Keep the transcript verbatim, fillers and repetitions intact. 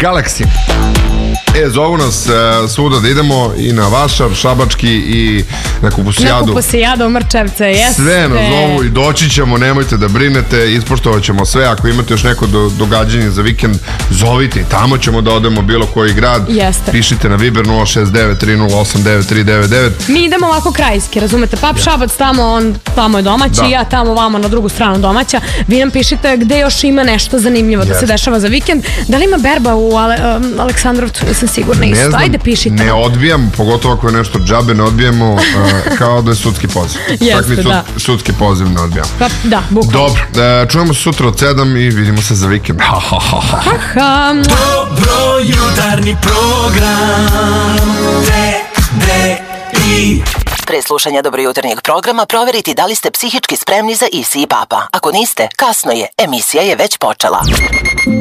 Galaxy. E, zovu nas uh, svuda da idemo i na Vašar, Šabački i na Kupusijadu. Na Kupusijadu, Mrčevce, jeste. Sve nas zovu i doći ćemo, nemojte da brinete, ispoštovat ćemo sve. Ako imate još neko do, događanje za vikend, zovite i tamo ćemo da odemo bilo koji grad. Jeste. Pišite na Viber nula šest devet tri nula osam devet tri devet devet. Mi idemo ovako krajski, razumete? Pap ja. Šabac tamo, on tamo je domaći, da. Ja tamo vama na drugu stranu domaća. Vi nam pišite gde još ima nešto zanimljivo da se dešava za vikend. Da li ima berba u Ale, um, Aleksandrovcu? Nisam sigurna isto. Znam, ajde pišite. Ne odbijam, pogotovo ako je nešto džabe, ne odbijamo uh, kao da je sudski poziv. Jeste, Takvi sud, da. Sudski poziv ne odbijam. Pa, da, bukvalno. Dobro, uh, čujemo se sutra od sedam i vidimo se za vikend. Ha, ha, ha, ha. Ha, ha. Dobro jutarnji program T D I. Pre slušanja Dobro jutarnjeg programa proveriti da li ste psihički spremni za Isi i Papa. Ako niste, kasno je, emisija je već počela.